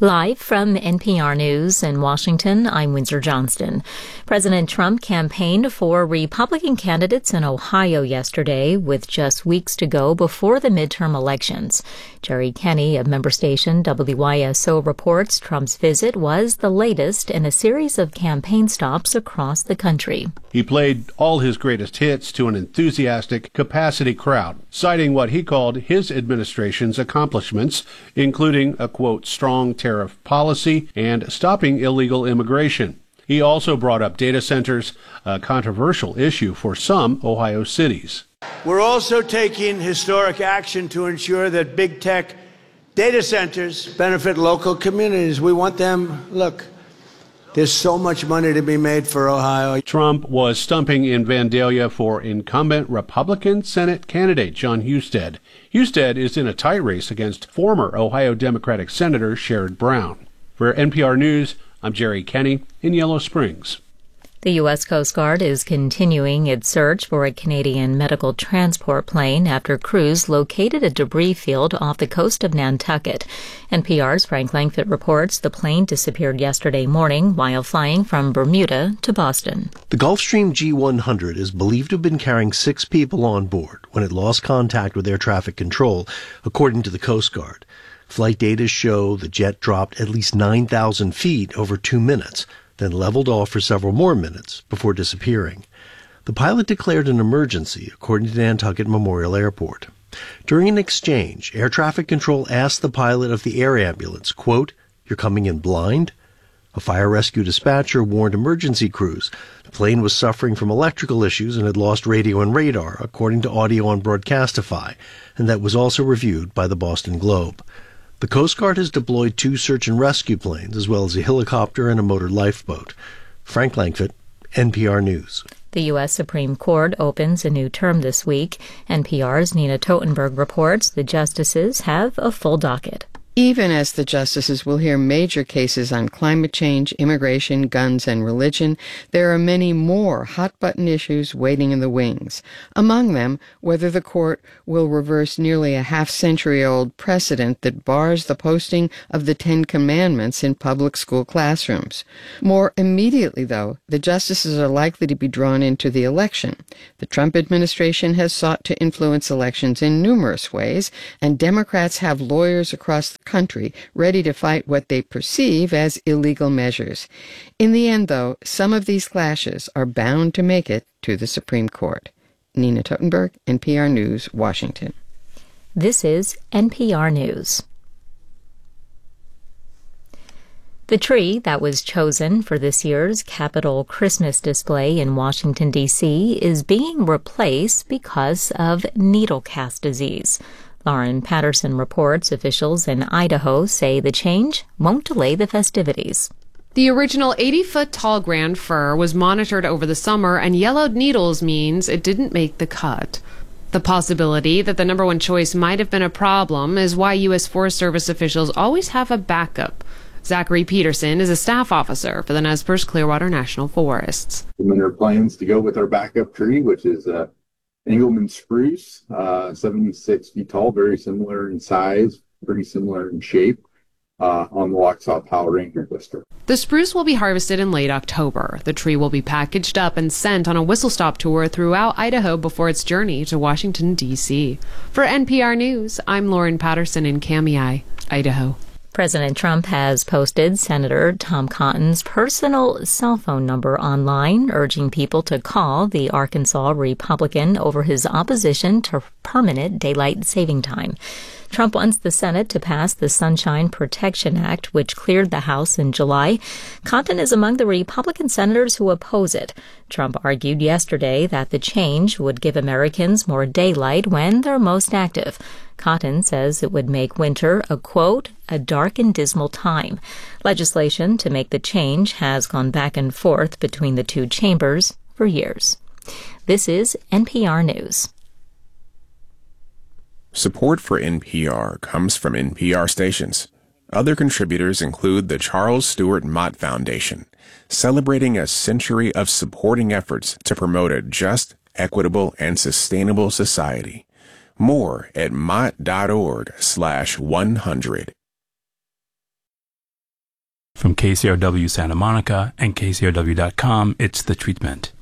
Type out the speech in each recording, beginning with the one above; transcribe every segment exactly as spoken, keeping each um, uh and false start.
Live from N P R News in Washington, I'm Windsor Johnston. President Trump campaigned for Republican candidates in Ohio yesterday with just weeks to go before the midterm elections. Jerry Kenny of member station W Y S O reports Trump's visit was the latest in a series of campaign stops across the country. He played all his greatest hits to an enthusiastic capacity crowd, citing what he called his administration's accomplishments, including a, quote, strong tariff policy and stopping illegal immigration. He also brought up data centers, a controversial issue for some Ohio cities. We're also taking historic action to ensure that big tech data centers benefit local communities. We want them, look, there's so much money to be made for Ohio. Trump was stumping in Vandalia for incumbent Republican Senate candidate Jon Husted. Husted is in a tight race against former Ohio Democratic Senator Sherrod Brown. For N P R News, I'm Jerry Kenny in Yellow Springs. The U S Coast Guard is continuing its search for a Canadian medical transport plane after crews located a debris field off the coast of Nantucket. N P R's Frank Langfitt reports the plane disappeared yesterday morning while flying from Bermuda to Boston. The Gulfstream G one hundred is believed to have been carrying six people on board when it lost contact with air traffic control, according to the Coast Guard. Flight data show the jet dropped at least nine thousand feet over two minutes, then leveled off for several more minutes before disappearing. The pilot declared an emergency, according to Nantucket Memorial Airport. During an exchange, air traffic control asked the pilot of the air ambulance, quote, "You're coming in blind?" A fire rescue dispatcher warned emergency crews the plane was suffering from electrical issues and had lost radio and radar, according to audio on Broadcastify, and that was also reviewed by the Boston Globe. The Coast Guard has deployed two search and rescue planes, as well as a helicopter and a motor lifeboat. Frank Langfitt, N P R News. The U S Supreme Court opens a new term this week. N P R's Nina Totenberg reports the justices have a full docket. Even as the justices will hear major cases on climate change, immigration, guns, and religion, there are many more hot-button issues waiting in the wings. Among them, whether the court will reverse nearly a half-century-old precedent that bars the posting of the Ten Commandments in public school classrooms. More immediately, though, the justices are likely to be drawn into the election. The Trump administration has sought to influence elections in numerous ways, and Democrats have lawyers across the country ready to fight what they perceive as illegal measures. In the end, though, some of these clashes are bound to make it to the Supreme Court. Nina Totenberg, N P R News, Washington. This is N P R News. The tree that was chosen for this year's Capitol Christmas display in Washington, D C is being replaced because of needlecast disease. Lauren Patterson reports officials in Idaho say the change won't delay the festivities. The original eighty-foot-tall grand fir was monitored over the summer, and yellowed needles means it didn't make the cut. The possibility that the number one choice might have been a problem is why U S Forest Service officials always have a backup. Zachary Peterson is a staff officer for the Nez Perce Clearwater National Forests. There are plans to go with our backup tree, which is a Engelmann spruce, uh, seventy-six feet tall, very similar in size, pretty similar in shape, uh, on the Waxhaw Powell Ranger District. The spruce will be harvested in late October. The tree will be packaged up and sent on a whistle-stop tour throughout Idaho before its journey to Washington, D C For N P R News, I'm Lauren Patterson in Kamiah, Idaho. President Trump has posted Senator Tom Cotton's personal cell phone number online, urging people to call the Arkansas Republican over his opposition to permanent daylight saving time. Trump wants the Senate to pass the Sunshine Protection Act, which cleared the House in July. Cotton is among the Republican senators who oppose it. Trump argued yesterday that the change would give Americans more daylight when they're most active. Cotton says it would make winter a, quote, a dark and dismal time. Legislation to make the change has gone back and forth between the two chambers for years. This is N P R News. Support for N P R comes from N P R stations. Other contributors include the Charles Stewart Mott Foundation, celebrating a century of supporting efforts to promote a just, equitable, and sustainable society. More at mott dot org slash one hundred. From K C R W Santa Monica and K C R W dot com, it's The Treatment.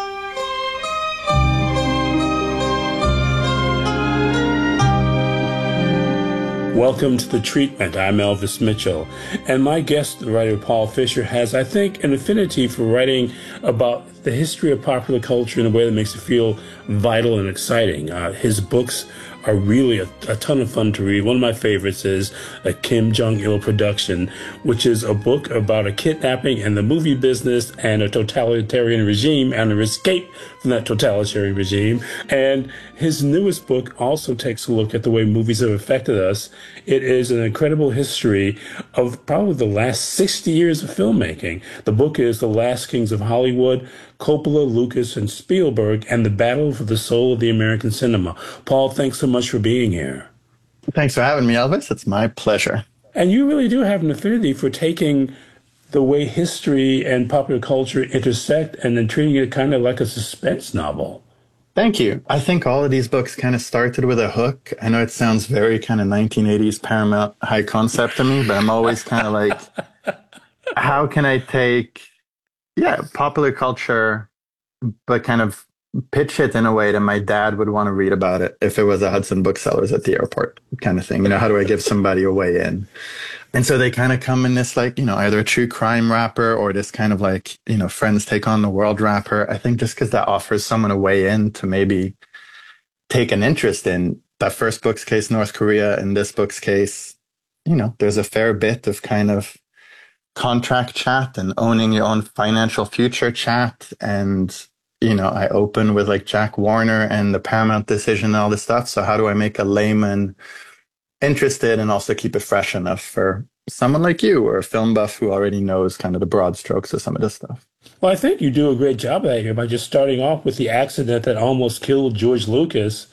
Welcome to The Treatment. I'm Elvis Mitchell. And my guest, the writer Paul Fisher, has, I think, an affinity for writing about the history of popular culture in a way that makes it feel vital and exciting. Uh, his books are really a, a ton of fun to read. One of my favorites is a Kim Jong-il production, which is a book about a kidnapping and the movie business and a totalitarian regime and an escape from that totalitarian regime. And his newest book also takes a look at the way movies have affected us. It is an incredible history of probably the last sixty years of filmmaking. The book is The Last Kings of Hollywood, Coppola, Lucas, and Spielberg, and the battle for the soul of the American cinema. Paul, thanks so much for being here. Thanks for having me, Elvis. It's my pleasure. And you really do have an affinity for taking the way history and popular culture intersect and then treating it kind of like a suspense novel. Thank you. I think all of these books kind of started with a hook. I know it sounds very kind of nineteen eighties Paramount high concept to me, but I'm always kind of like, how can I take, yeah, popular culture, but kind of pitch it in a way that my dad would want to read about it if it was a Hudson Booksellers at the airport kind of thing. You know, how do I give somebody a way in? And so they kind of come in this like, you know, either a true crime wrapper or this kind of like, you know, Friends Take on the World wrapper. I think just because that offers someone a way in to maybe take an interest in that first book's case, North Korea, and this book's case, you know, there's a fair bit of kind of contract chat and owning your own financial future chat. And, you know, I open with like Jack Warner and the Paramount decision and all this stuff. So how do I make a layman interested and also keep it fresh enough for someone like you or a film buff who already knows kind of the broad strokes of some of this stuff? Well, I think you do a great job of that here by just starting off with the accident that almost killed George Lucas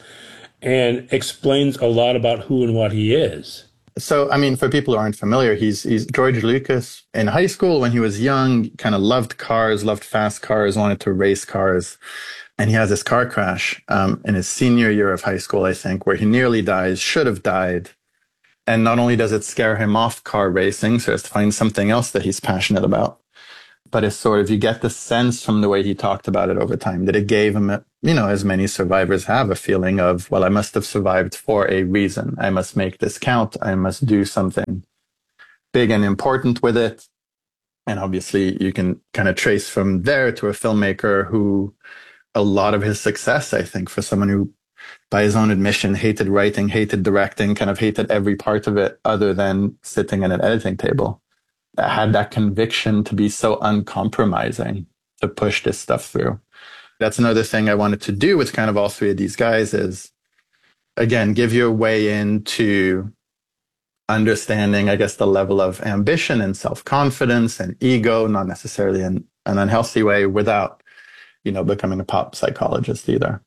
and explains a lot about who and what he is. So, I mean, for people who aren't familiar, he's he's George Lucas in high school when he was young, kind of loved cars, loved fast cars, wanted to race cars. And he has this car crash um, in his senior year of high school, I think, where he nearly dies, should have died. And not only does it scare him off car racing, so he has to find something else that he's passionate about, but it's sort of, you get the sense from the way he talked about it over time that it gave him, a, you know, as many survivors have, a feeling of, well, I must have survived for a reason. I must make this count. I must do something big and important with it. And obviously you can kind of trace from there to a filmmaker who a lot of his success, I think, for someone who, by his own admission, hated writing, hated directing, kind of hated every part of it other than sitting at an editing table, had that conviction to be so uncompromising to push this stuff through. That's another thing I wanted to do with kind of all three of these guys is, again, give you a way into understanding, I guess, the level of ambition and self-confidence and ego, not necessarily in an unhealthy way, without, you know, becoming a pop psychologist either.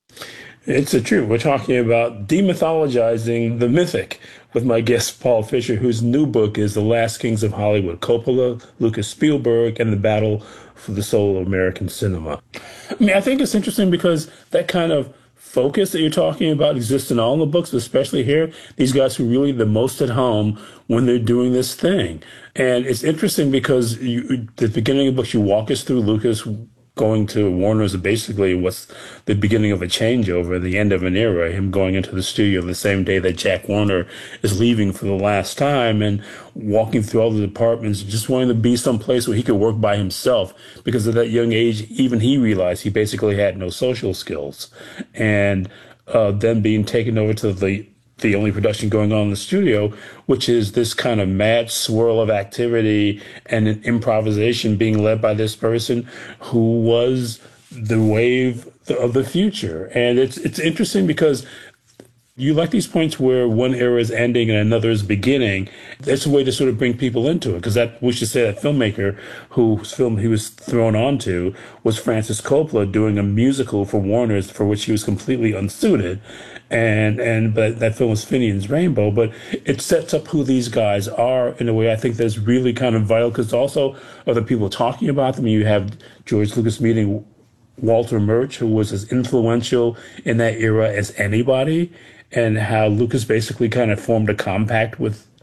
It's the truth. We're talking about demythologizing the mythic with my guest, Paul Fisher, whose new book is The Last Kings of Hollywood, Coppola, Lucas, Spielberg, and the Battle for the Soul of American Cinema. I mean, I think it's interesting because that kind of focus that you're talking about exists in all the books, especially here. These guys who really the most at home when they're doing this thing. And it's interesting because you, at the beginning of the book, you walk us through Lucas going to Warner's basically was the beginning of a changeover, the end of an era, him going into the studio the same day that Jack Warner is leaving for the last time and walking through all the departments, just wanting to be someplace where he could work by himself because at that young age, even he realized he basically had no social skills. And uh, then being taken over to the the only production going on in the studio, which is this kind of mad swirl of activity and an improvisation being led by this person who was the wave of the future. And it's it's interesting because you like these points where one era is ending and another is beginning. That's a way to sort of bring people into it, because that we should say that filmmaker whose film he was thrown onto was Francis Coppola doing a musical for Warner's for which he was completely unsuited. And and but that film was Finian's Rainbow, but it sets up who these guys are in a way I think that's really kind of vital, because also other people talking about them. You have George Lucas meeting Walter Murch, who was as influential in that era as anybody, and how Lucas basically kind of formed a compact with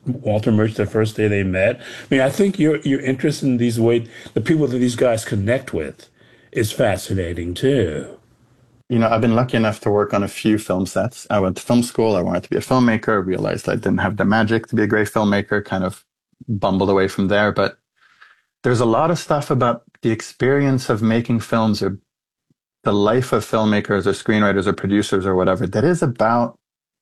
Walter Murch the first day they met. I mean, I think your your interest in these way, the people that these guys connect with is fascinating too. You know, I've been lucky enough to work on a few film sets. I went to film school. I wanted to be a filmmaker, realized I didn't have the magic to be a great filmmaker, kind of bumbled away from there. But there's a lot of stuff about the experience of making films or the life of filmmakers or screenwriters or producers or whatever that is about,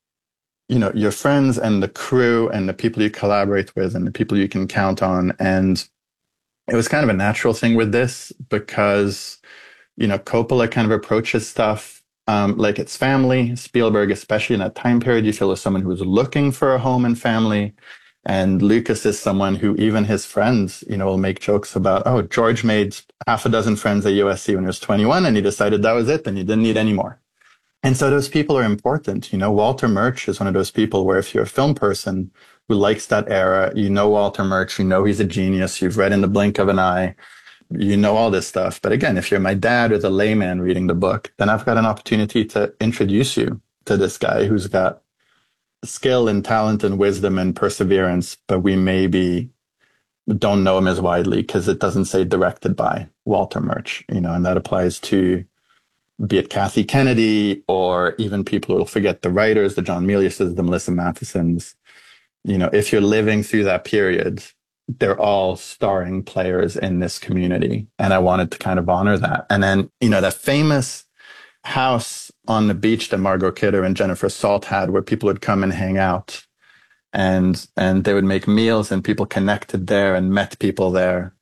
you know, your friends and the crew and the people you collaborate with and the people you can count on. And it was kind of a natural thing with this because, you know, Coppola kind of approaches stuff um, like it's family. Spielberg, especially in that time period, you feel was someone who was looking for a home and family. And Lucas is someone who even his friends, you know, will make jokes about, oh, George made half a dozen friends at U S C when he was twenty-one and he decided that was it and he didn't need any more. And so those people are important. You know, Walter Murch is one of those people where if you're a film person who likes that era, you know Walter Murch, you know he's a genius, you've read In the Blink of an Eye, you know all this stuff. But again, if you're my dad or the layman reading the book, then I've got an opportunity to introduce you to this guy who's got skill and talent and wisdom and perseverance, but we maybe don't know him as widely because it doesn't say directed by Walter Murch, you know, and that applies to be it Kathy Kennedy or even people who will forget the writers, the John Miliuses, the Melissa Mathesons. You know, if you're living through that period, they're all starring players in this community. And I wanted to kind of honor that. And then, you know, that famous house on the beach that Margot Kidder and Jennifer Salt had where people would come and hang out and and they would make meals and people connected there and met people there.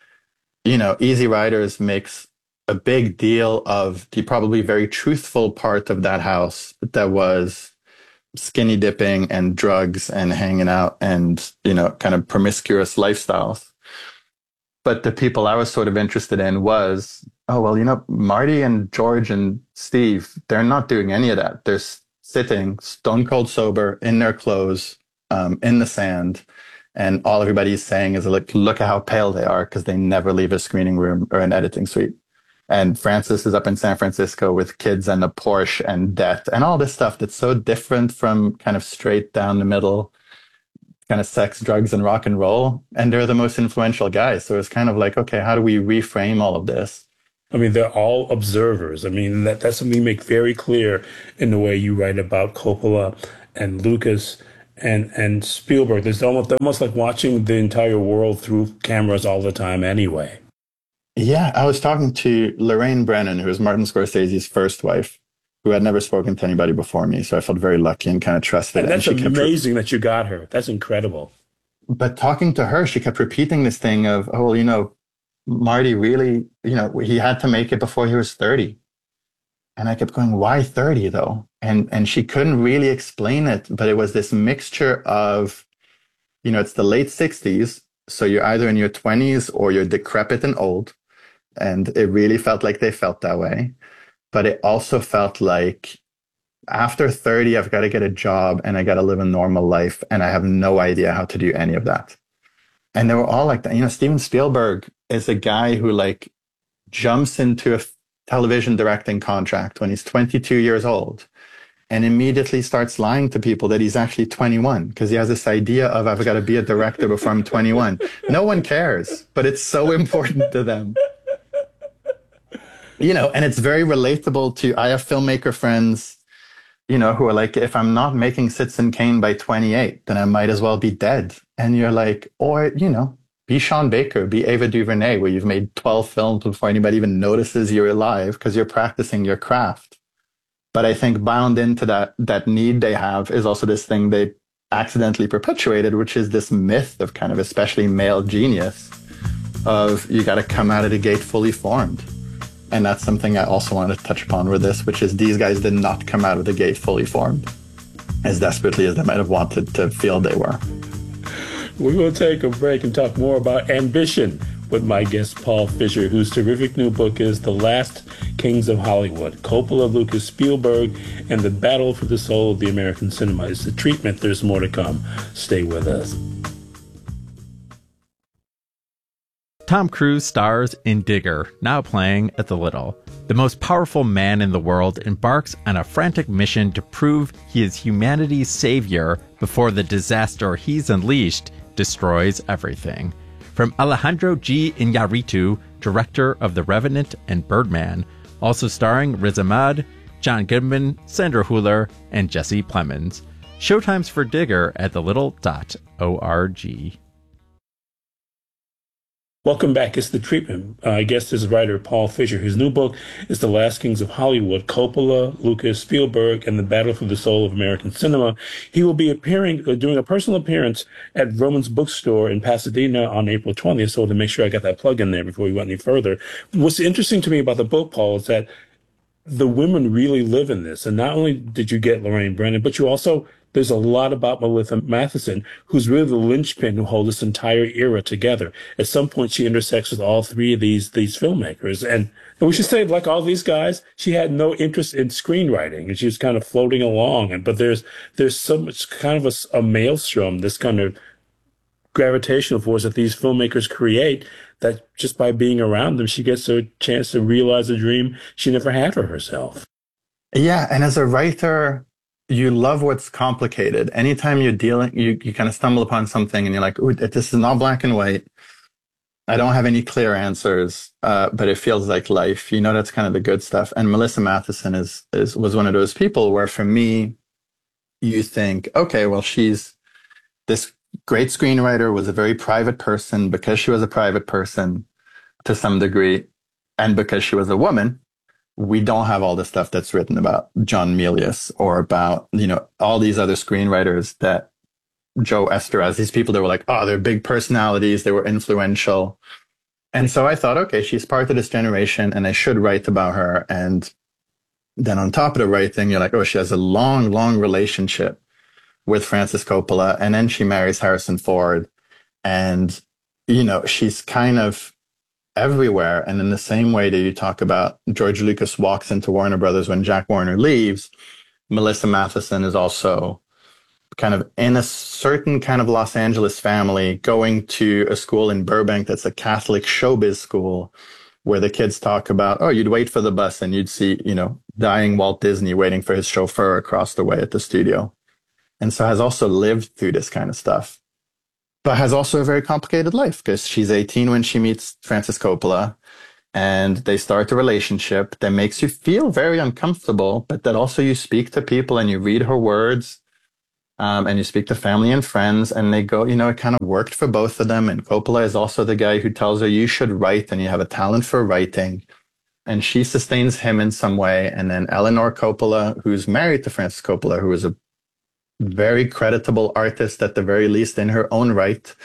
You know, Easy Riders makes a big deal of the probably very truthful part of that house that was skinny dipping and drugs and hanging out and, you know, kind of promiscuous lifestyles. But the people I was sort of interested in was, oh, well, you know, Marty and George and Steve, they're not doing any of that. They're sitting stone cold sober in their clothes, um, in the sand. And all everybody's saying is, like, look at how pale they are because they never leave a screening room or an editing suite. And Francis is up in San Francisco with kids and a Porsche and debt and all this stuff that's so different from kind of straight down the middle kind of sex, drugs, and rock and roll. And they're the most influential guys. So it's kind of like, okay, how do we reframe all of this? I mean, they're all observers. I mean, that, that's something you make very clear in the way you write about Coppola and Lucas and and Spielberg. There's almost, they're almost like watching the entire world through cameras all the time anyway. Yeah, I was talking to Lorraine Brennan, who was Martin Scorsese's first wife, who had never spoken to anybody before me. So I felt very lucky and kind of trusted. And that's and she amazing kept, that you got her. That's incredible. But talking to her, she kept repeating this thing of, oh, well, you know, Marty really, you know, he had to make it before he was thirty. And I kept going, why thirty though? And and she couldn't really explain it, but it was this mixture of, you know, it's the late sixties. So you're either in your twenties or you're decrepit and old. And it really felt like they felt that way. But it also felt like after thirty, I've got to get a job and I got to live a normal life. And I have no idea how to do any of that. And they were all like that. You know, Steven Spielberg is a guy who like jumps into a television directing contract when he's twenty-two years old and immediately starts lying to people that he's actually twenty-one because he has this idea of, I've got to be a director before I'm twenty-one. No one cares, but it's so important to them. You know, and it's very relatable to, I have filmmaker friends, you know, who are like, if I'm not making Citizen Kane by twenty-eight, then I might as well be dead. And you're like, or, you know, be Sean Baker, be Ava DuVernay, where you've made twelve films before anybody even notices you're alive because you're practicing your craft. But I think bound into that, that need they have is also this thing they accidentally perpetuated, which is this myth of kind of especially male genius of you got to come out of the gate fully formed. And that's something I also wanted to touch upon with this, which is these guys did not come out of the gate fully formed as desperately as they might have wanted to feel they were. We will take a break and talk more about ambition with my guest, Paul Fisher, whose terrific new book is The Last Kings of Hollywood, Coppola, Lucas, Spielberg, and the Battle for the Soul of the American Cinema. It's the treatment. There's more to come. Stay with us. Tom Cruise stars in Digger, now playing at the Little. The most powerful man in the world embarks on a frantic mission to prove he is humanity's savior before the disaster he's unleashed destroys everything. From Alejandro G. Iñárritu, director of The Revenant and Birdman, also starring Riz Ahmed, John Goodman, Sandra Hüller, and Jesse Plemons. Showtimes for Digger at the little dot org. Welcome back. It's The Treatment. Uh, I guess this is writer Paul Fisher, whose new book is The Last Kings of Hollywood, Coppola, Lucas, Spielberg, and the Battle for the Soul of American Cinema. He will be appearing, uh, doing a personal appearance at Roman's Bookstore in Pasadena on April twentieth, so to make sure I got that plug in there before we went any further. What's interesting to me about the book, Paul, is that the women really live in this. And not only did you get Lorraine Brennan, but you also, there's a lot about Melissa Matheson, who's really the linchpin who holds this entire era together. At some point, she intersects with all three of these these filmmakers. And, and we should say, like all these guys, she had no interest in screenwriting, and she was kind of floating along. And but there's there's so much kind of a, a maelstrom, this kind of gravitational force that these filmmakers create, that just by being around them, she gets a chance to realize a dream she never had for herself. Yeah, and as a writer, you love what's complicated. Anytime you're dealing, you, you kind of stumble upon something and you're like, ooh, this is not black and white. I don't have any clear answers, uh, but it feels like life. You know, that's kind of the good stuff. And Melissa Matheson is, is was one of those people where, for me, you think, okay, well, she's this great screenwriter, was a very private person because she was a private person to some degree, and because she was a woman. We don't have all the stuff that's written about John Milius or about, you know, all these other screenwriters that Joe Esteraz, these people that were like, oh, they're big personalities, they were influential. And so I thought, okay, she's part of this generation and I should write about her. And then on top of the writing, you're like, oh, she has a long, long relationship with Francis Coppola. And then she marries Harrison Ford. And, you know, she's kind of everywhere. And in the same way that you talk about George Lucas walks into Warner Brothers when Jack Warner leaves, Melissa Matheson is also kind of in a certain kind of Los Angeles family, going to a school in Burbank that's a Catholic showbiz school, where the kids talk about, oh, you'd wait for the bus and you'd see, you know, dying Walt Disney waiting for his chauffeur across the way at the studio. And so has also lived through this kind of stuff, but has also a very complicated life, because she's eighteen when she meets Francis Coppola, and they start a relationship that makes you feel very uncomfortable, but that also you speak to people and you read her words, um, and you speak to family and friends, and they go, you know, it kind of worked for both of them. And Coppola is also the guy who tells her, you should write and you have a talent for writing. And she sustains him in some way. And then Eleanor Coppola, who's married to Francis Coppola, who is a very creditable artist, at the very least in her own right,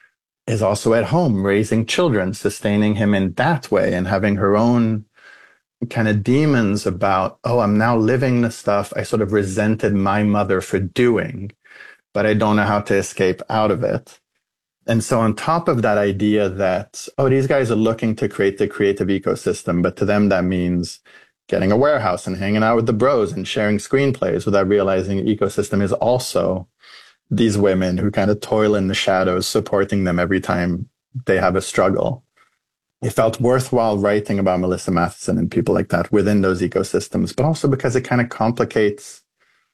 is also at home raising children, sustaining him in that way, and having her own kind of demons about, oh, I'm now living the stuff I sort of resented my mother for doing, but I don't know how to escape out of it. And so on top of that idea that, oh, these guys are looking to create the creative ecosystem, but to them that means getting a warehouse and hanging out with the bros and sharing screenplays, without realizing the ecosystem is also these women who kind of toil in the shadows, supporting them every time they have a struggle. It felt worthwhile writing about Melissa Matheson and people like that within those ecosystems, but also because it kind of complicates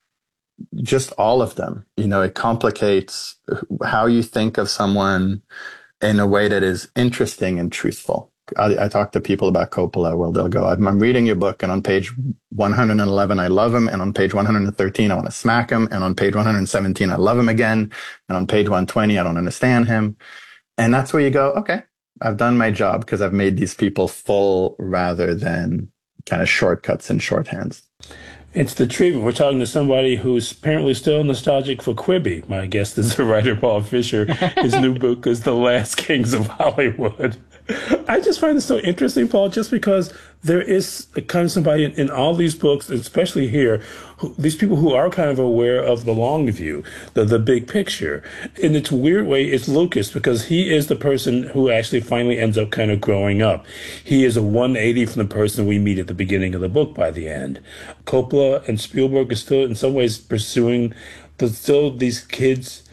just all of them. You know, it complicates how you think of someone in a way that is interesting and truthful. I, I talk to people about Coppola. Well, they'll go, I'm, I'm reading your book, and on page one hundred eleven, I love him. And on page one hundred thirteen, I want to smack him. And on page one hundred seventeen, I love him again. And on page one hundred twenty, I don't understand him. And that's where you go, okay, I've done my job, because I've made these people full rather than kind of shortcuts and shorthands. It's The Treatment. We're talking to somebody who's apparently still nostalgic for Quibi. My guest is the writer Paul Fisher. His new book is The Last Kings of Hollywood. I just find it so interesting, Paul, just because there is a kind of somebody in, in all these books, especially here, who, these people who are kind of aware of the long view, the, the big picture. In its weird way, it's Lucas, because he is the person who actually finally ends up kind of growing up. He is a one eighty from the person we meet at the beginning of the book by the end. Coppola and Spielberg are still in some ways pursuing the, still these kids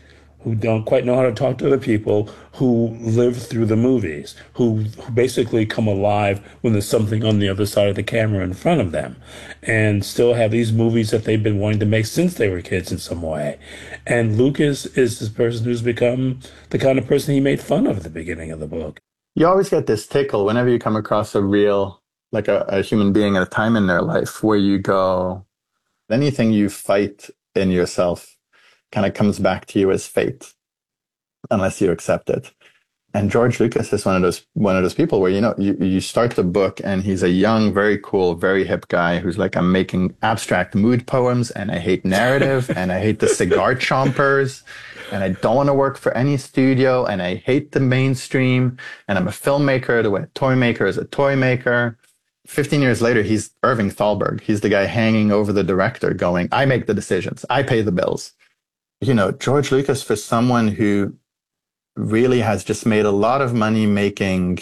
who don't quite know how to talk to other people, who live through the movies, who, who basically come alive when there's something on the other side of the camera in front of them, and still have these movies that they've been wanting to make since they were kids in some way. And Lucas is this person who's become the kind of person he made fun of at the beginning of the book. You always get this tickle whenever you come across a real, like a, a human being at a time in their life where you go, anything you fight in yourself kind of comes back to you as fate, unless you accept it. And George Lucas is one of those one of those people where, you know, you, you start the book and he's a young, very cool, very hip guy who's like, I'm making abstract mood poems and I hate narrative and I hate the cigar chompers and I don't want to work for any studio and I hate the mainstream and I'm a filmmaker the way a toy maker is a toy maker. fifteen years later, he's Irving Thalberg. He's the guy hanging over the director going, I make the decisions. I pay the bills. You know, George Lucas, for someone who really has just made a lot of money making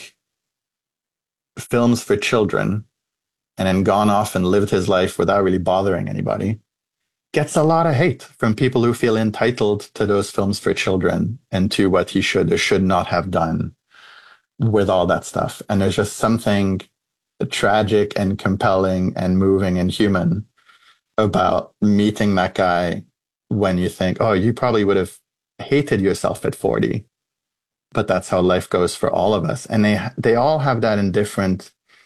films for children and then gone off and lived his life without really bothering anybody, gets a lot of hate from people who feel entitled to those films for children and to what he should or should not have done with all that stuff. And there's just something tragic and compelling and moving and human about meeting that guy when you think, oh, you probably would have hated yourself at forty, but that's how life goes for all of us. And they they all have that in different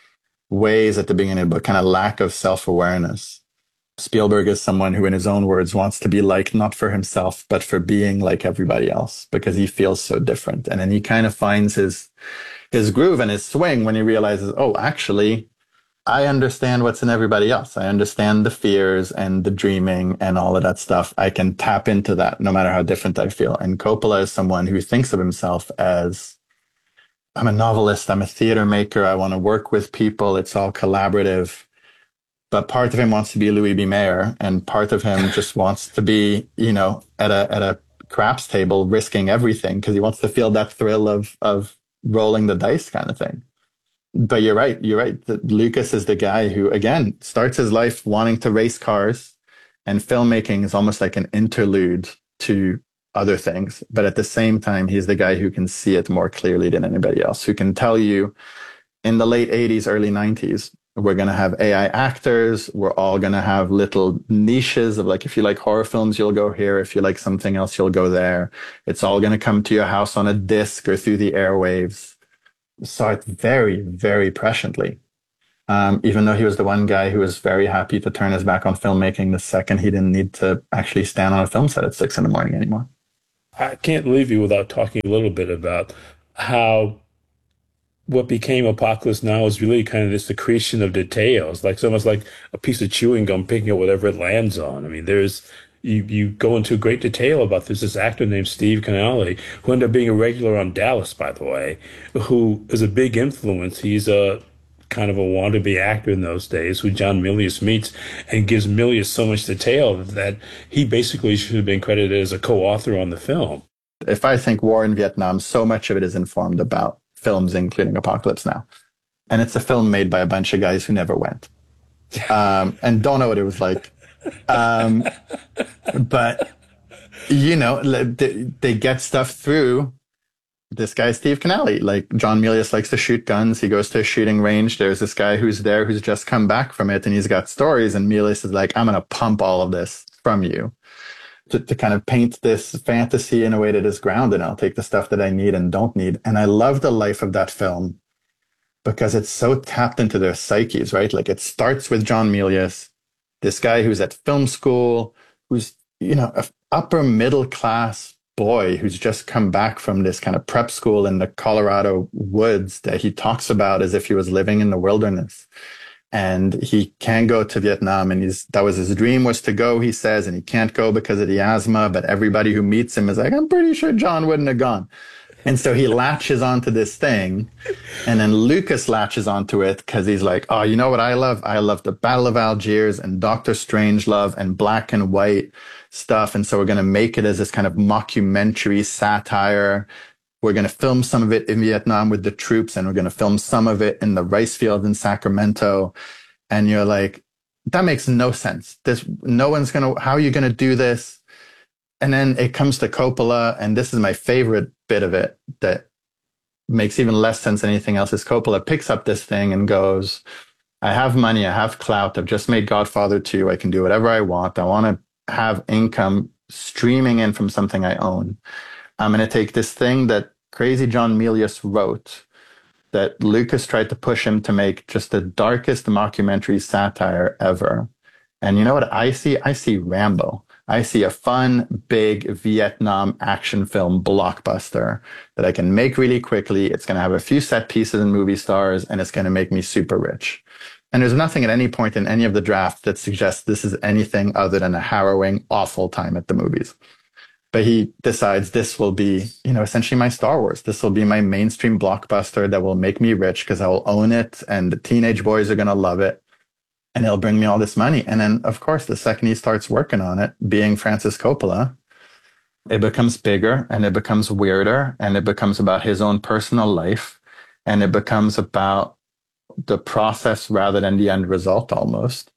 ways at the beginning, but kind of lack of self-awareness. Spielberg is someone who, in his own words, wants to be liked not for himself, but for being like everybody else, because he feels so different. And then he kind of finds his his groove and his swing when he realizes, oh, actually, I understand what's in everybody else. I understand the fears and the dreaming and all of that stuff. I can tap into that no matter how different I feel. And Coppola is someone who thinks of himself as, I'm a novelist, I'm a theater maker, I want to work with people, it's all collaborative. But part of him wants to be Louis B. Mayer, and part of him just wants to be, you know, at a at a craps table risking everything because he wants to feel that thrill of of rolling the dice kind of thing. But you're right. You're right. Lucas is the guy who, again, starts his life wanting to race cars, and filmmaking is almost like an interlude to other things. But at the same time, he's the guy who can see it more clearly than anybody else, who can tell you in the late eighties, early nineties, we're going to have A I actors. We're all going to have little niches of like, if you like horror films, you'll go here. If you like something else, you'll go there. It's all going to come to your house on a disc or through the airwaves. Saw it very, very presciently. Um, even though he was the one guy who was very happy to turn his back on filmmaking the second he didn't need to actually stand on a film set at six in the morning anymore. I can't leave you without talking a little bit about how what became Apocalypse Now is really kind of this secretion of details, like it's almost like a piece of chewing gum picking up whatever it lands on. I mean, there's You, you go into great detail about this, this actor named Steve Canale, who ended up being a regular on Dallas, by the way, who is a big influence. He's a kind of a wannabe actor in those days who John Milius meets and gives Milius so much detail that he basically should have been credited as a co-author on the film. If I think war in Vietnam, so much of it is informed about films, including Apocalypse Now. And it's a film made by a bunch of guys who never went um, and don't know what it was like. Um, but, you know, they, they get stuff through this guy, Steve Canale. Like, John Milius likes to shoot guns. He goes to a shooting range. There's this guy who's there who's just come back from it and he's got stories. And Milius is like, I'm going to pump all of this from you to, to kind of paint this fantasy in a way that is grounded. I'll take the stuff that I need and don't need. And I love the life of that film because it's so tapped into their psyches, right? Like, it starts with John Milius, this guy who's at film school, who's, you know, an upper middle class boy who's just come back from this kind of prep school in the Colorado woods that he talks about as if he was living in the wilderness. And he can't go to Vietnam. And he's, that was his dream, was to go, he says, and he can't go because of the asthma. But everybody who meets him is like, I'm pretty sure John wouldn't have gone. And so he latches onto this thing, and then Lucas latches onto it because he's like, oh, you know what I love? I love the Battle of Algiers and Doctor Strangelove and black and white stuff. And so we're going to make it as this kind of mockumentary satire. We're going to film some of it in Vietnam with the troops, and we're going to film some of it in the rice field in Sacramento. And you're like, that makes no sense. This, no one's going to, how are you going to do this? And then it comes to Coppola, and this is my favorite bit of it that makes even less sense than anything else, is Coppola picks up this thing and goes, I have money, I have clout, I've just made Godfather two, I can do whatever I want. I want to have income streaming in from something I own. I'm going to take this thing that Crazy John Milius wrote, that Lucas tried to push him to make just the darkest mockumentary satire ever. And you know what I see? I see Rambo. I see a fun, big Vietnam action film blockbuster that I can make really quickly. It's going to have a few set pieces and movie stars, and it's going to make me super rich. And there's nothing at any point in any of the draft that suggests this is anything other than a harrowing, awful time at the movies. But he decides this will be, you know, essentially my Star Wars. This will be my mainstream blockbuster that will make me rich because I will own it, and the teenage boys are going to love it. And it'll bring me all this money. And then, of course, the second he starts working on it, being Francis Coppola, it becomes bigger and it becomes weirder and it becomes about his own personal life. And it becomes about the process rather than the end result almost.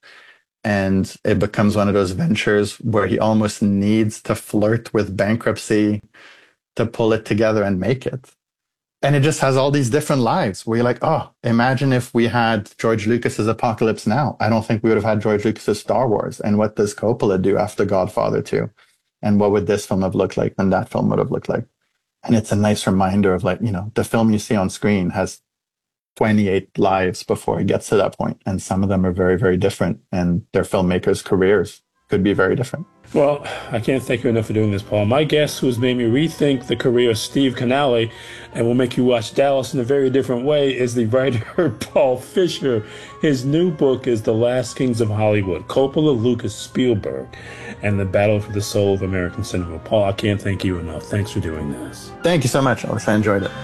And it becomes one of those ventures where he almost needs to flirt with bankruptcy to pull it together and make it. And it just has all these different lives where you're like, oh, imagine if we had George Lucas's Apocalypse Now. I don't think we would have had George Lucas's Star Wars. And what does Coppola do after Godfather two? And what would this film have looked like and that film would have looked like? And it's a nice reminder of, like, you know, the film you see on screen has twenty-eight lives before it gets to that point. And some of them are very, very different. And their filmmakers' careers could be very different. Well, I can't thank you enough for doing this, Paul. My guest, who's made me rethink the career of Steve Canale and will make you watch Dallas in a very different way, is the writer Paul Fisher. His new book is The Last Kings of Hollywood, Coppola, Lucas, Spielberg, and the Battle for the Soul of American Cinema. Paul, I can't thank you enough. Thanks for doing this. Thank you so much, Alex. I enjoyed it.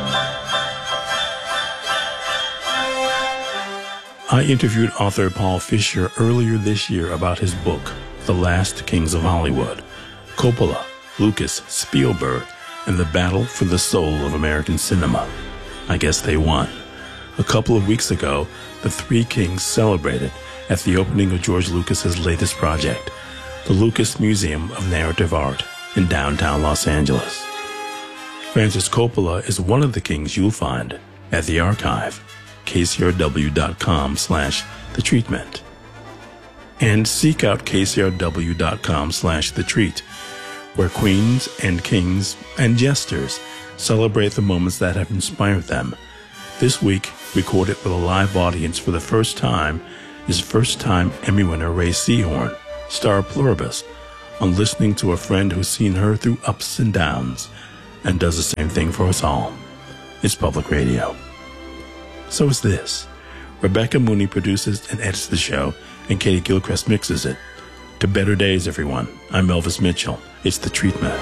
I interviewed author Paul Fisher earlier this year about his book, The Last Kings of Hollywood, Coppola, Lucas, Spielberg, and the Battle for the Soul of American Cinema. I guess they won. A couple of weeks ago, the three kings celebrated at the opening of George Lucas's latest project, the Lucas Museum of Narrative Art in downtown Los Angeles. Francis Coppola is one of the kings you'll find at the archive, K C R W dot com slash the treatment. And seek out K C R W dot com slash the treat, where queens and kings and jesters celebrate the moments that have inspired them. This week, recorded with a live audience for the first time, is first-time Emmy winner Ray Seahorn, star Pluribus, on listening to a friend who's seen her through ups and downs and does the same thing for us all. It's public radio. So is this. Rebecca Mooney produces and edits the show, and Katie Gilchrist mixes it. To better days, everyone. I'm Elvis Mitchell. It's The Treatment.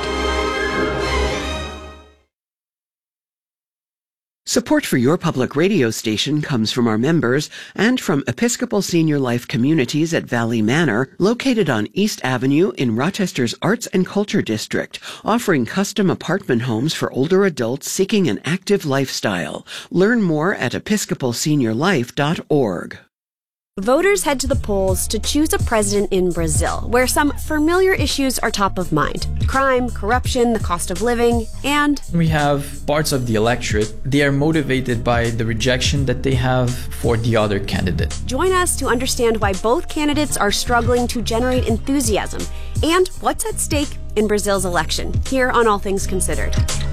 Support for your public radio station comes from our members and from Episcopal Senior Life Communities at Valley Manor, located on East Avenue in Rochester's Arts and Culture District, offering custom apartment homes for older adults seeking an active lifestyle. Learn more at episcopal senior life dot org. Voters head to the polls to choose a president in Brazil, where some familiar issues are top of mind. Crime, corruption, the cost of living, and... we have parts of the electorate. They are motivated by the rejection that they have for the other candidate. Join us to understand why both candidates are struggling to generate enthusiasm and what's at stake in Brazil's election, here on All Things Considered.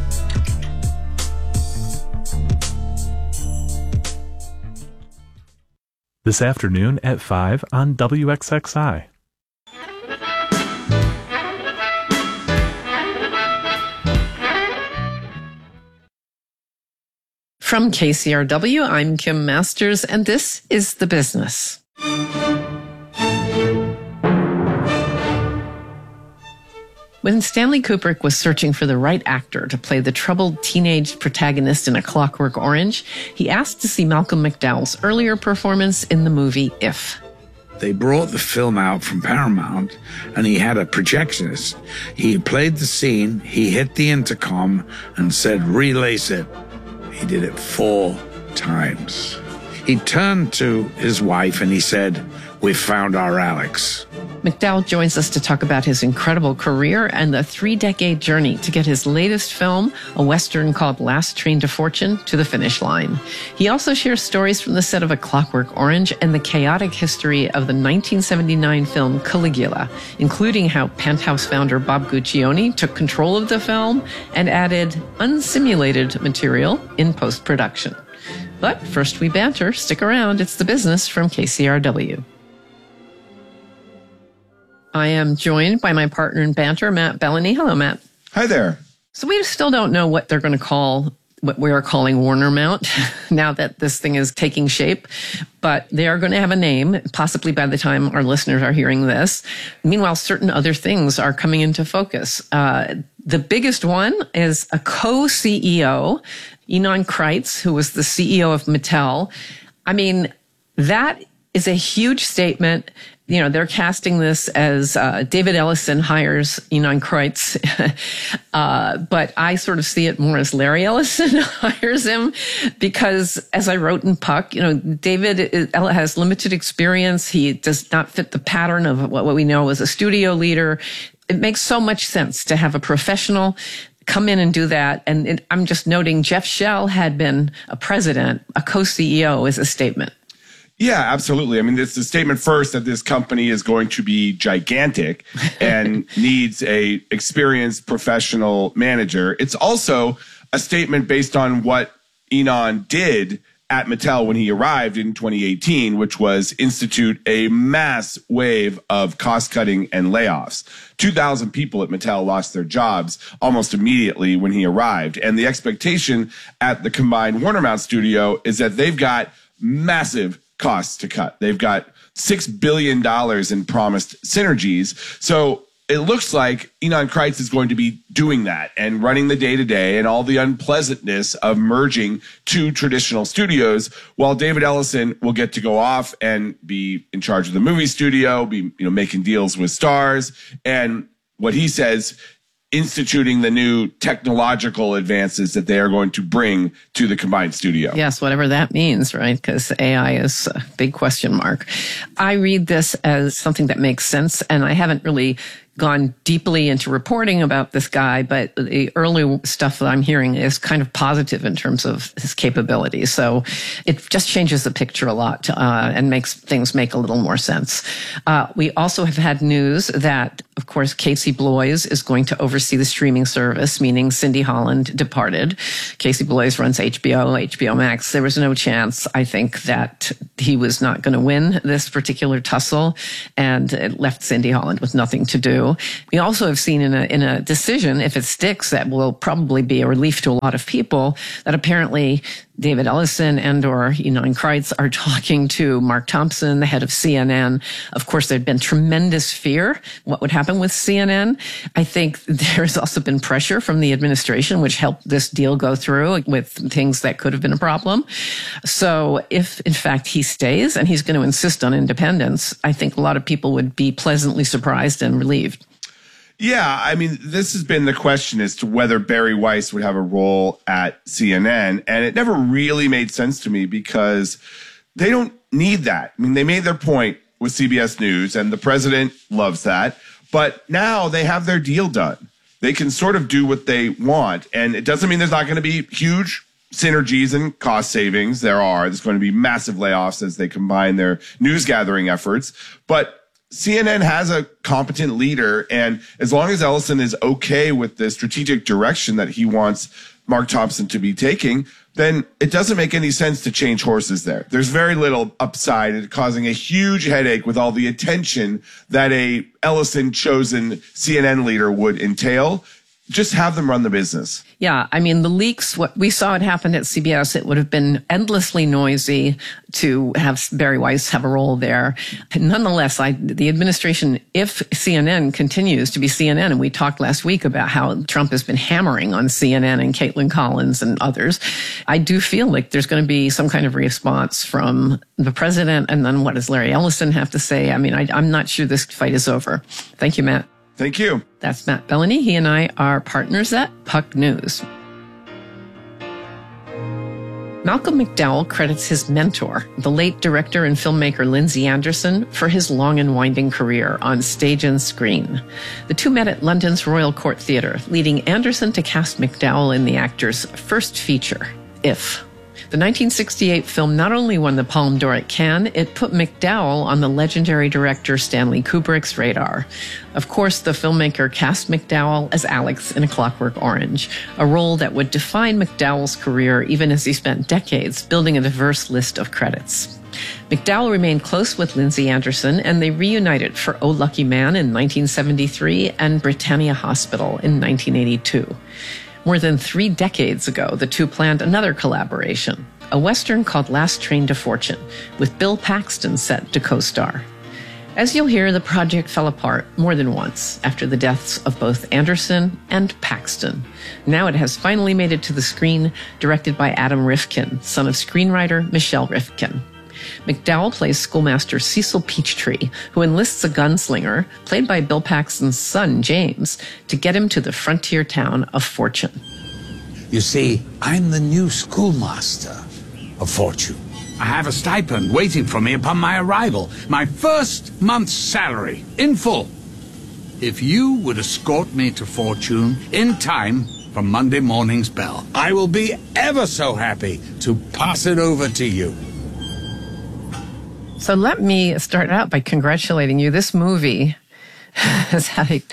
This afternoon at five on W X X I. From K C R W, I'm Kim Masters, and this is The Business. When Stanley Kubrick was searching for the right actor to play the troubled teenage protagonist in A Clockwork Orange, he asked to see Malcolm McDowell's earlier performance in the movie If. They brought the film out from Paramount, and he had a projectionist. He played the scene, he hit the intercom, and said, "Relace it." He did it four times. He turned to his wife and he said, "We've found our Alex." McDowell joins us to talk about his incredible career and the three-decade journey to get his latest film, a Western called Last Train to Fortune, to the finish line. He also shares stories from the set of A Clockwork Orange and the chaotic history of the nineteen seventy-nine film Caligula, including how Penthouse founder Bob Guccione took control of the film and added unsimulated material in post-production. But first we banter. Stick around. It's The Business from K C R W. I am joined by my partner in banter, Matt Bellany. Hello, Matt. Hi there. So we still don't know what they're going to call what we are calling Warner Mount now that this thing is taking shape, but they are going to have a name, possibly by the time our listeners are hearing this. Meanwhile, certain other things are coming into focus. Uh, the biggest one is a co-C E O, Ynon Kreiz, who was the C E O of Mattel. I mean, that is a huge statement. You know, they're casting this as uh, David Ellison hires Ynon Kreiz, uh, but I sort of see it more as Larry Ellison hires him because, as I wrote in Puck, you know, David is, has limited experience. He does not fit the pattern of what, what we know as a studio leader. It makes so much sense to have a professional come in and do that. And it, I'm just noting Jeff Shell had been a president. A co-C E O is a statement. Yeah, absolutely. I mean, it's the statement first that this company is going to be gigantic and needs a experienced professional manager. It's also a statement based on what Ynon did at Mattel when he arrived in twenty eighteen, which was institute a mass wave of cost-cutting and layoffs. two thousand people at Mattel lost their jobs almost immediately when he arrived. And the expectation at the combined Warner Mount studio is that they've got massive costs to cut. They've got six billion dollars in promised synergies. So it looks like Ynon Kreiz is going to be doing that and running the day-to-day and all the unpleasantness of merging two traditional studios, while David Ellison will get to go off and be in charge of the movie studio, be, you know, making deals with stars, and what he says, instituting the new technological advances that they are going to bring to the combined studio. Yes, whatever that means, right? Because A I is a big question mark. I read this as something that makes sense, and I haven't really gone deeply into reporting about this guy, but the early stuff that I'm hearing is kind of positive in terms of his capabilities. So it just changes the picture a lot uh, and makes things make a little more sense. Uh, we also have had news that, of course, Casey Bloys is going to oversee the streaming service, meaning Cindy Holland departed. Casey Bloys runs H B O, H B O Max. There was no chance, I think, that he was not going to win this particular tussle, and it left Cindy Holland with nothing to do. We also have seen in a in a decision, if it sticks, that will probably be a relief to a lot of people, that apparently David Ellison and or Ynon Kreiz are talking to Mark Thompson, the head of C N N. Of course, there'd been tremendous fear what would happen with C N N. I think there's also been pressure from the administration, which helped this deal go through with things that could have been a problem. So if, in fact, he stays and he's going to insist on independence, I think a lot of people would be pleasantly surprised and relieved. Yeah, I mean, this has been the question as to whether Barry Weiss would have a role at C N N, and it never really made sense to me because they don't need that. I mean, they made their point with C B S News, and the president loves that, but now they have their deal done. They can sort of do what they want, and it doesn't mean there's not going to be huge synergies and cost savings. There are. There's going to be massive layoffs as they combine their news gathering efforts, but C N N has a competent leader, and as long as Ellison is okay with the strategic direction that he wants Mark Thompson to be taking, then it doesn't make any sense to change horses there. There's very little upside in causing a huge headache with all the attention that a Ellison-chosen C N N leader would entail. Just have them run the business. Yeah, I mean, the leaks, what we saw it happen at C B S, it would have been endlessly noisy to have Barry Weiss have a role there. Nonetheless, I, the administration, if C N N continues to be C N N, and we talked last week about how Trump has been hammering on C N N and Caitlin Collins and others, I do feel like there's going to be some kind of response from the president. And then what does Larry Ellison have to say? I mean, I, I'm not sure this fight is over. Thank you, Matt. Thank you. That's Matt Bellany. He and I are partners at Puck News. Malcolm McDowell credits his mentor, the late director and filmmaker Lindsay Anderson, for his long and winding career on stage and screen. The two met at London's Royal Court Theatre, leading Anderson to cast McDowell in the actor's first feature, If. The nineteen sixty-eight film not only won the Palme d'Or at Cannes, it put McDowell on the legendary director Stanley Kubrick's radar. Of course, the filmmaker cast McDowell as Alex in A Clockwork Orange, a role that would define McDowell's career even as he spent decades building a diverse list of credits. McDowell remained close with Lindsay Anderson, and they reunited for Oh Lucky Man in nineteen seventy-three and Britannia Hospital in nineteen eighty-two. More than three decades ago, the two planned another collaboration, a Western called Last Train to Fortune, with Bill Paxton set to co-star. As you'll hear, the project fell apart more than once after the deaths of both Anderson and Paxton. Now it has finally made it to the screen, directed by Adam Rifkin, son of screenwriter Michelle Rifkin. McDowell plays schoolmaster Cecil Peachtree, who enlists a gunslinger, played by Bill Paxton's son, James, to get him to the frontier town of Fortune. You see, I'm the new schoolmaster of Fortune. I have a stipend waiting for me upon my arrival. My first month's salary, in full. If you would escort me to Fortune in time for Monday morning's bell, I will be ever so happy to pass it over to you. So let me start out by congratulating you. This movie has had a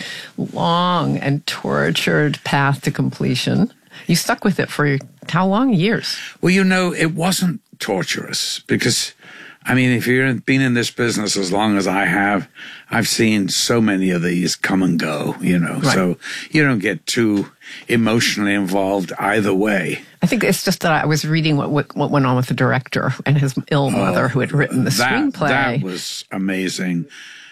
long and tortured path to completion. You stuck with it for how long? Years? Well, you know, it wasn't torturous because, I mean, if you've been in this business as long as I have, I've seen so many of these come and go, you know, right. So you don't get too emotionally involved either way. I think it's just that I was reading what what, what went on with the director and his ill mother, oh, who had written the that, screenplay. That was amazing.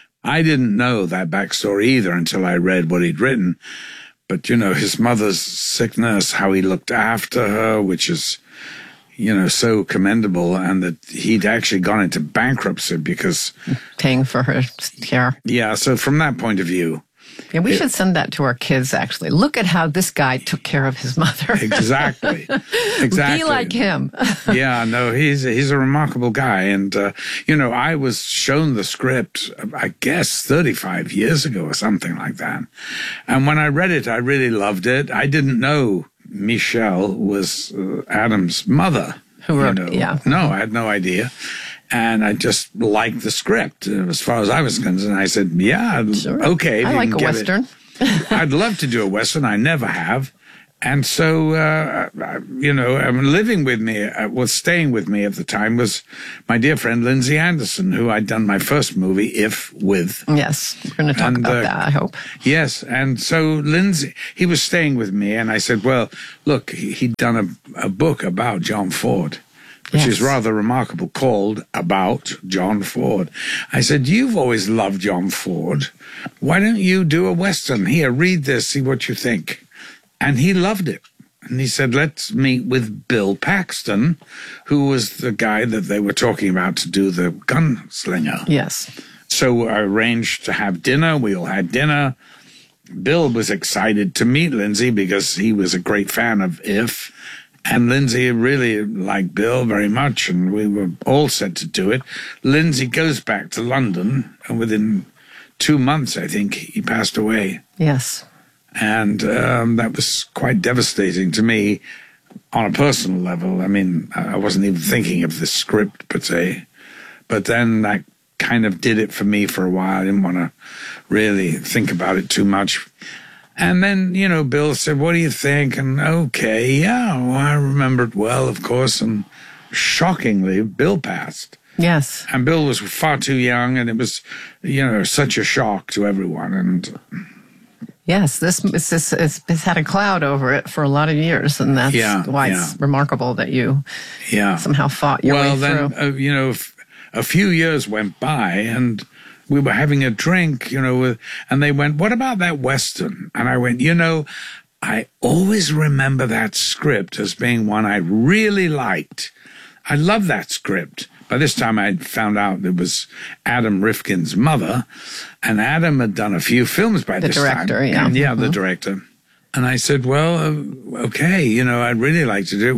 I didn't know that backstory either until I read what he'd written. But, you know, his mother's sickness, how he looked after her, which is, you know, so commendable, and that he'd actually gone into bankruptcy because... Paying for her care. Yeah, so from that point of view... Yeah, we it, should send that to our kids, actually. Look at how this guy took care of his mother. Exactly. Exactly. Be like him. Yeah, no, he's, he's a remarkable guy. And, uh, you know, I was shown the script, I guess, thirty-five years ago or something like that. And when I read it, I really loved it. I didn't know Michelle was uh, Adam's mother. Who wrote, you know. Yeah. No, I had no idea. And I just liked the script. As far as I was concerned, I said, yeah, sure. Okay. I like a Western. I'd love to do a Western. I never have. And so, uh, you know, um, living with me, uh, was staying with me at the time was my dear friend Lindsay Anderson, who I'd done my first movie, If, with. Yes, we're going to talk and, about uh, that, I hope. Yes, and so Lindsay, he was staying with me, and I said, well, look, he'd done a, a book about John Ford, which yes. is rather remarkable, called About John Ford. I said, you've always loved John Ford. Why don't you do a Western? Here, read this, see what you think. And he loved it. And he said, let's meet with Bill Paxton, who was the guy that they were talking about to do the gunslinger. Yes. So I arranged to have dinner. We all had dinner. Bill was excited to meet Lindsay because he was a great fan of If. And Lindsay really liked Bill very much, and we were all set to do it. Lindsay goes back to London, and within two months, I think, he passed away. Yes. And um, that was quite devastating to me on a personal level. I mean, I wasn't even thinking of the script per se. But then that kind of did it for me for a while. I didn't want to really think about it too much. And then, you know, Bill said, what do you think? And okay, yeah, well, I remember it well, of course. And shockingly, Bill passed. Yes. And Bill was far too young, and it was, you know, such a shock to everyone. And yes, this it's, it's, it's had a cloud over it for a lot of years, and that's yeah, why yeah. it's remarkable that you yeah. somehow fought your well, way then, through. Uh, you know, a few years went by, and we were having a drink, you know, and they went, what about that Western? And I went, you know, I always remember that script as being one I really liked. I love that script. By this time, I'd found out it was Adam Rifkin's mother, and Adam had done a few films by the this director, time. Yeah, and, yeah, mm-hmm. the director. And I said, well, uh, okay, you know, I'd really like to do.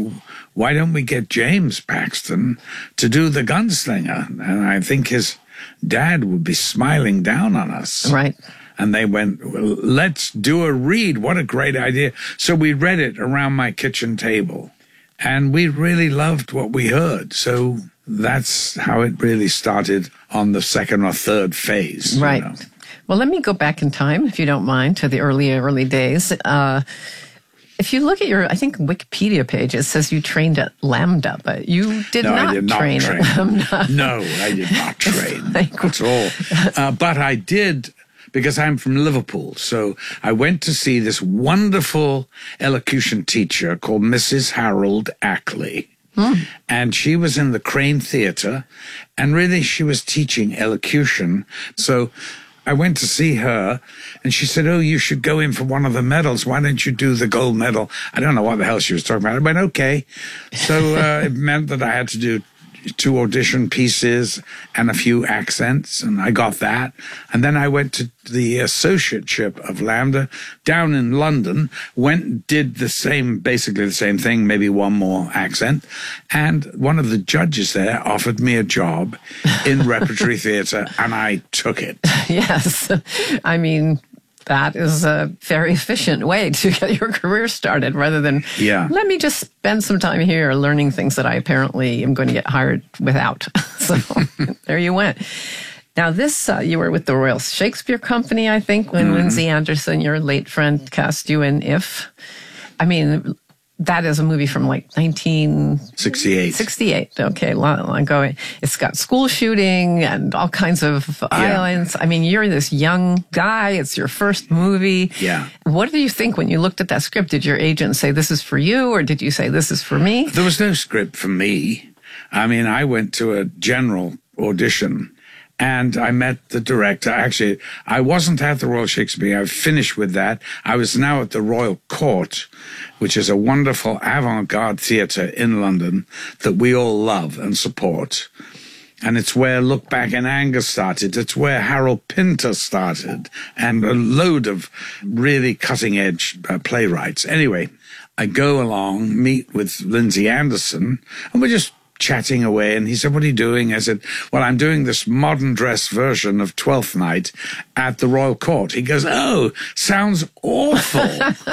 why don't we get James Paxton to do the gunslinger? And I think his dad would be smiling down on us. Right. And they went, well, let's do a read. What a great idea. So we read it around my kitchen table. And we really loved what we heard. So that's how it really started on the second or third phase. Right. You know? Well, let me go back in time, if you don't mind, to the early, early days. Uh, if you look at your, I think, Wikipedia page, it says you trained at Lambda, but you did no, not I did not train, train at Lambda. No, I did not train at all. Uh, but I did, because I'm from Liverpool. So I went to see this wonderful elocution teacher called Missus Harold Ackley. Hmm. And she was in the Crane Theatre, and really she was teaching elocution. So I went to see her, and she said, oh, you should go in for one of the medals. Why don't you do the gold medal? I don't know what the hell she was talking about. I went, okay. So uh, it meant that I had to do two audition pieces and a few accents, and I got that. And then I went to the associateship of Lambda down in London, went, did the same, basically the same thing, maybe one more accent. And one of the judges there offered me a job in repertory theatre, and I took it. Yes. I mean, that is a very efficient way to get your career started rather than, yeah. let me just spend some time here learning things that I apparently am going to get hired without. So there you went. Now this, uh, you were with the Royal Shakespeare Company, I think, when mm-hmm. Lindsay Anderson, your late friend, cast you in If. I mean, that is a movie from like nineteen sixty-eight. sixty-eight, okay, long, long ago. It's got school shooting and all kinds of yeah. islands. I mean, you're this young guy. It's your first movie. Yeah. What did you think when you looked at that script? Did your agent say, this is for you, or did you say, this is for me? There was no script for me. I mean, I went to a general audition, and I met the director. Actually, I wasn't at the Royal Shakespeare. I finished with that. I was now at the Royal Court, which is a wonderful avant-garde theatre in London that we all love and support. And it's where Look Back in Anger started. It's where Harold Pinter started, and a load of really cutting-edge uh, playwrights. Anyway, I go along, meet with Lindsay Anderson, and we're just chatting away, and he said, what are you doing? I said, well, I'm doing this modern dress version of Twelfth Night at the Royal Court. He goes, oh, sounds awful.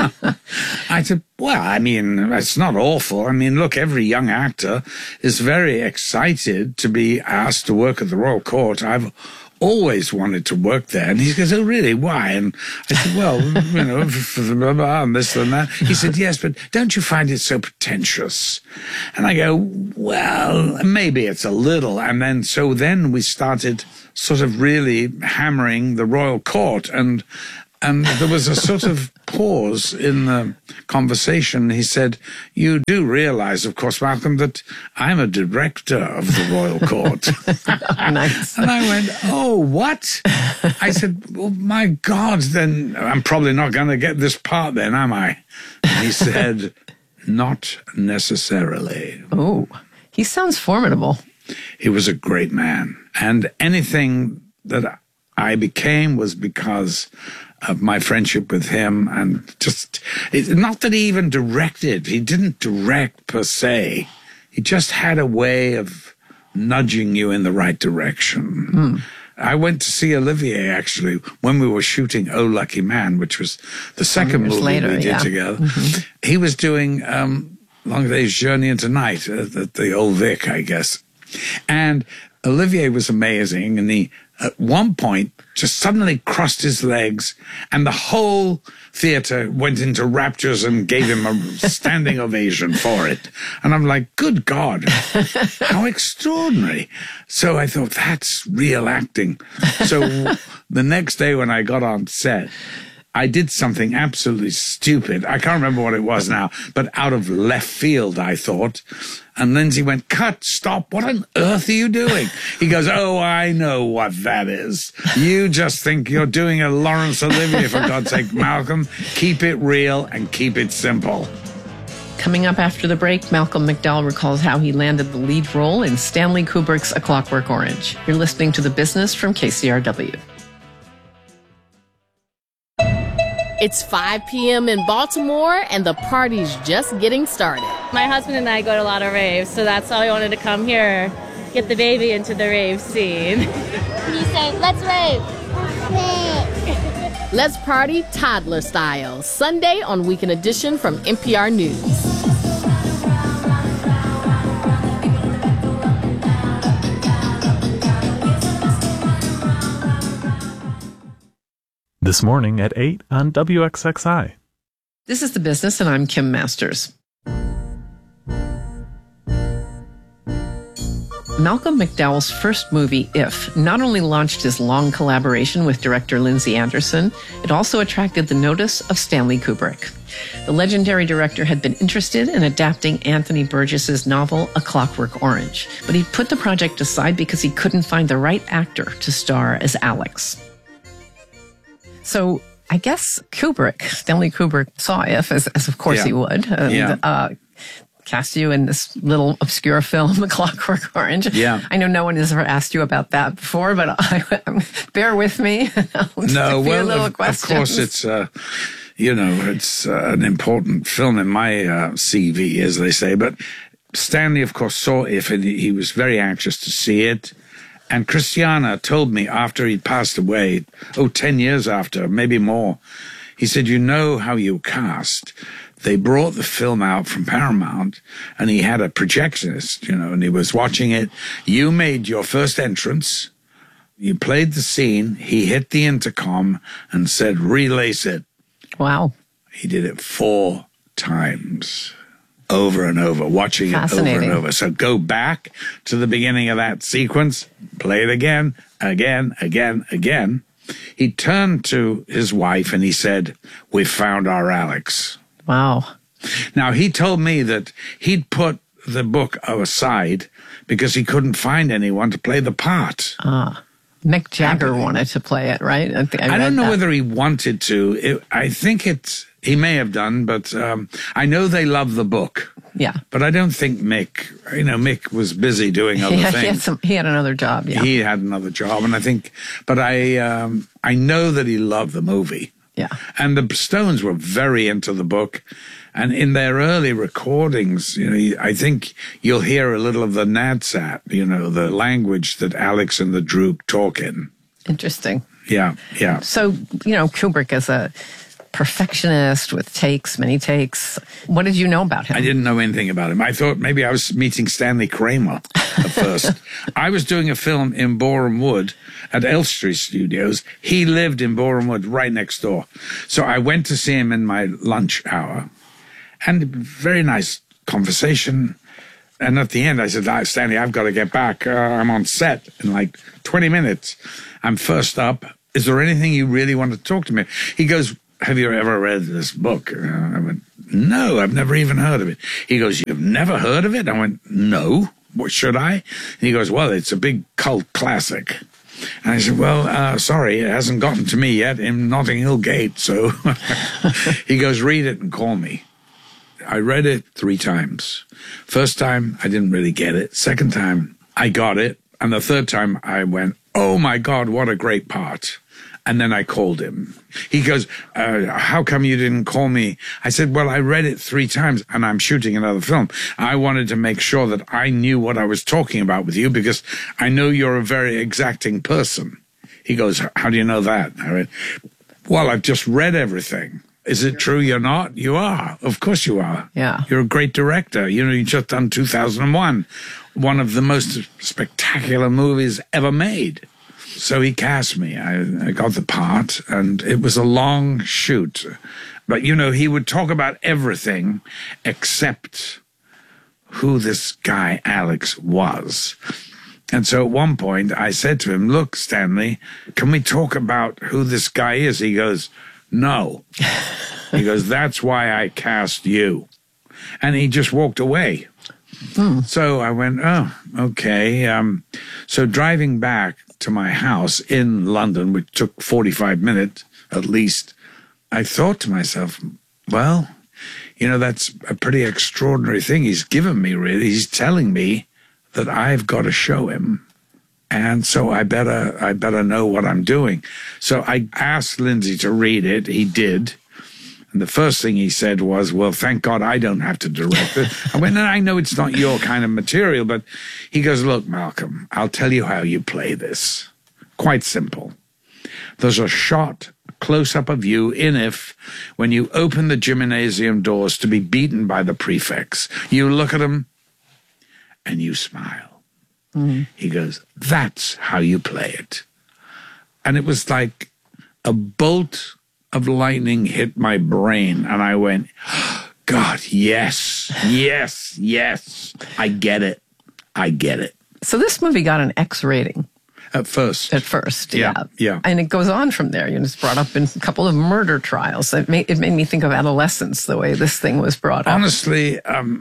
I said, well, I mean, it's not awful. I mean, look, every young actor is very excited to be asked to work at the Royal Court. I've always wanted to work there. And he goes, oh, really? Why? And I said, well, you know, for the blah, blah, and this and that. He said, yes, but don't you find it so pretentious? And I go, well, maybe it's a little. And then, so then we started sort of really hammering the Royal Court, and And there was a sort of pause in the conversation. He said, you do realize, of course, Malcolm, that I'm a director of the Royal Court. Nice. And I went, oh, what? I said, well, my God, then I'm probably not going to get this part then, am I? And he said, not necessarily. Oh, he sounds formidable. He was a great man. And anything that I became was because of my friendship with him, and just, it, not that he even directed. He didn't direct per se. He just had a way of nudging you in the right direction. Mm. I went to see Olivier, actually, when we were shooting Oh Lucky Man, which was the second movie later, we did yeah. together. Mm-hmm. He was doing um, Long Day's Journey into Night at, at the Old Vic, I guess. And Olivier was amazing, and he, at one point, just suddenly crossed his legs, and the whole theater went into raptures and gave him a standing ovation for it. And I'm like, good God, how extraordinary. So I thought, that's real acting. So the next day when I got on set, I did something absolutely stupid. I can't remember what it was now, but out of left field, I thought. And Lindsay went, cut, stop. What on earth are you doing? He goes, oh, I know what that is. You just think you're doing a Laurence Olivier, for God's sake, Malcolm. Keep it real and keep it simple. Coming up after the break, Malcolm McDowell recalls how he landed the lead role in Stanley Kubrick's A Clockwork Orange. You're listening to The Business from K C R W. It's five p.m. in Baltimore, and the party's just getting started. My husband and I go to a lot of raves, so that's why I wanted to come here, get the baby into the rave scene. You say, let's rave. Let's Let's party toddler style, Sunday on Weekend Edition from N P R News. This morning at eight on W X X I. This is The Business, and I'm Kim Masters. Malcolm McDowell's first movie, If, not only launched his long collaboration with director Lindsay Anderson, it also attracted the notice of Stanley Kubrick. The legendary director had been interested in adapting Anthony Burgess's novel A Clockwork Orange, but he put the project aside because he couldn't find the right actor to star as Alex. So I guess Kubrick, Stanley Kubrick, saw If, as, as of course yeah. he would. And, yeah. uh, cast you in this little obscure film, A Clockwork Orange. Yeah. I know no one has ever asked you about that before, but I, bear with me. No, well, of, of course it's, uh, you know, it's uh, an important film in my uh, C V, as they say. But Stanley, of course, saw If, and he was very anxious to see it. And Christiana told me after he'd passed away, oh, ten years after, maybe more, he said, you know how you cast. They brought the film out from Paramount, and he had a projectionist, you know, and he was watching it. You made your first entrance. You played the scene. He hit the intercom and said, relace it. Wow. He did it four times, over and over, watching it over and over. So go back to the beginning of that sequence, play it again, again, again, again. He turned to his wife and he said, we found our Alex. Wow. Now, he told me that he'd put the book aside because he couldn't find anyone to play the part. Ah. Mick Jagger wanted to play it, right? I, I, I don't know that. whether he wanted to. It, I think it's, he may have done, but um, I know they love the book. Yeah. But I don't think Mick, you know, Mick was busy doing other yeah, things. He had, some, he had another job, yeah. He had another job, and I think, but I, um, I know that he loved the movie. Yeah. And the Stones were very into the book. And in their early recordings, you know, I think you'll hear a little of the Nadsat, you know, the language that Alex and the Droog talk in. Interesting. Yeah, yeah. So, you know, Kubrick is a perfectionist with takes, many takes. What did you know about him? I didn't know anything about him. I thought maybe I was meeting Stanley Kramer at first. I was doing a film in Boreham Wood at Elstree Studios. He lived in Boreham Wood right next door. So I went to see him in my lunch hour. And very nice conversation. And at the end, I said, ah, Stanley, I've got to get back. Uh, I'm on set in like twenty minutes. I'm first up. Is there anything you really want to talk to me? He goes, have you ever read this book? Uh, I went, no, I've never even heard of it. He goes, you've never heard of it? I went, no. What should I? And he goes, well, it's a big cult classic. And I said, well, uh, sorry, it hasn't gotten to me yet in Notting Hill Gate. So he goes, read it and call me. I read it three times. First time, I didn't really get it. Second time, I got it. And the third time, I went, oh, my God, what a great part. And then I called him. He goes, uh, how come you didn't call me? I said, well, I read it three times, and I'm shooting another film. I wanted to make sure that I knew what I was talking about with you because I know you're a very exacting person. He goes, how do you know that? I went, well, I've just read everything. Is it true you're not? You are. Of course you are. Yeah. You're a great director. You know, you just done two thousand one, one of the most spectacular movies ever made. So he cast me. I, I got the part, and it was a long shoot. But, you know, he would talk about everything except who this guy Alex was. And so at one point I said to him, look, Stanley, can we talk about who this guy is? He goes, no. He goes, that's why I cast you. And he just walked away. Hmm. So I went, oh, okay. Um, so driving back to my house in London, which took forty-five minutes at least, I thought to myself, well, you know, that's a pretty extraordinary thing he's given me, really. He's telling me that I've got to show him. And so I better, I better know what I'm doing. So I asked Lindsay to read it. He did. And the first thing he said was, well, thank God I don't have to direct it. I went, no, I know it's not your kind of material, but he goes, look, Malcolm, I'll tell you how you play this. Quite simple. There's a shot, close-up of you in If when you open the gymnasium doors to be beaten by the prefects. You look at them and you smile. Mm-hmm. He goes, that's how you play it. And it was like a bolt of lightning hit my brain, and I went, God, yes, yes, yes. I get it. I get it. So this movie got an X rating. At first. At first, yeah. Yeah. yeah. And it goes on from there. You know, it's brought up in a couple of murder trials. It made, it made me think of adolescence, the way this thing was brought up. Honestly, um,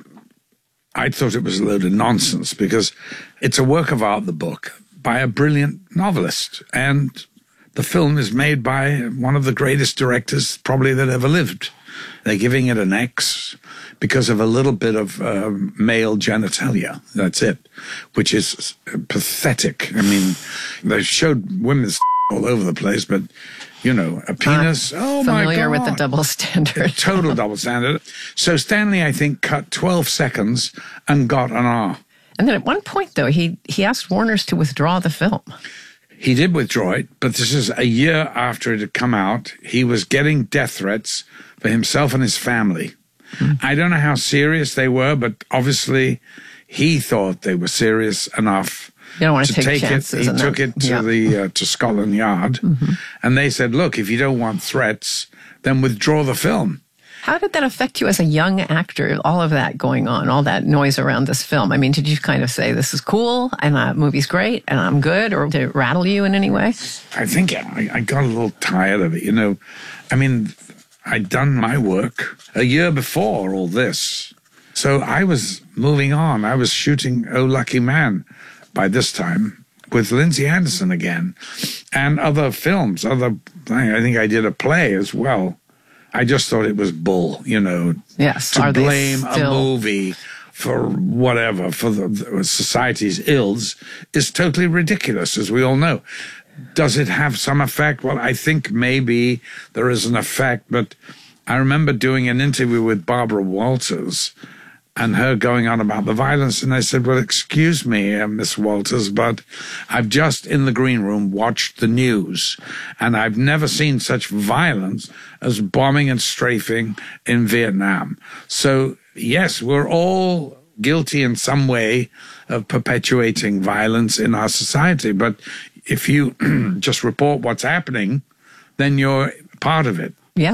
I thought it was a load of nonsense, because it's a work of art, the book, by a brilliant novelist. And the film is made by one of the greatest directors probably that ever lived. They're giving it an X because of a little bit of uh, male genitalia. That's it, which is pathetic. I mean, they showed women's all over the place, but, you know, a penis, uh, oh my God. Familiar with the double standard. Total double standard. So Stanley, I think, cut twelve seconds and got an R. And then at one point, though, he, he asked Warner's to withdraw the film. He did withdraw it, but this is a year after it had come out. He was getting death threats for himself and his family. Mm. I don't know how serious they were, but obviously he thought they were serious enough you don't want to, to take, take chances it. He took that. it to yeah. the uh, to Scotland Yard, mm-hmm. and they said, "Look, if you don't want threats, then withdraw the film." How did that affect you as a young actor, all of that going on, all that noise around this film? I mean, did you kind of say, this is cool, and the movie's great, and I'm good, or did it rattle you in any way? I think I, I got a little tired of it, you know. I mean, I'd done my work a year before all this, so I was moving on. I was shooting Oh Lucky Man by this time with Lindsay Anderson again, and other films, other, I think I did a play as well. I just thought it was bull, you know, yes. to Are blame still... a movie for whatever, for the, the society's ills, is totally ridiculous, as we all know. Does it have some effect? Well, I think maybe there is an effect, but I remember doing an interview with Barbara Walters and her going on about the violence, and I said, well, excuse me, uh, Miss Walters, but I've just in the green room watched the news, and I've never seen such violence as bombing and strafing in Vietnam. So, yes, we're all guilty in some way of perpetuating violence in our society, but if you just report what's happening, then you're part of it. Yeah.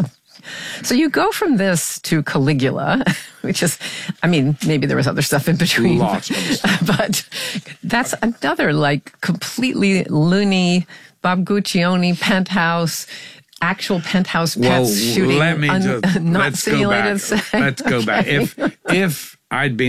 So you go from this to Caligula, which is, I mean, maybe there was other stuff in between. Lots of stuff. But that's another, like, completely loony, Bob Guccione penthouse, actual penthouse pets well, shooting, let me un, just, not let's simulated go back. sex. Let's go back. Okay. If, if I'd been